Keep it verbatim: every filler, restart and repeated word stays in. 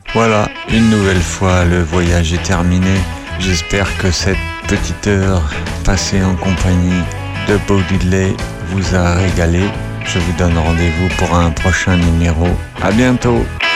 Voilà, une nouvelle fois, le voyage est terminé. J'espère que cette petite heure passée en compagnie de Bo Diddley vous a régalé. Je vous donne rendez-vous pour un prochain numéro. À bientôt!